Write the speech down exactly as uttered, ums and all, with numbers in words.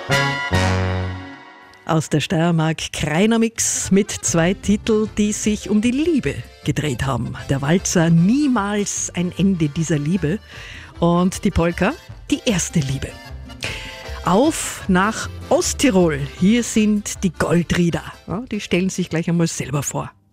Aus der Steiermark Kreiner Mix mit zwei Titeln, die sich um die Liebe gedreht haben. Der Walzer Niemals ein Ende dieser Liebe und die Polka Die erste Liebe. Auf nach Osttirol. Hier sind die Goldrieder. Ja, die stellen sich gleich einmal selber vor.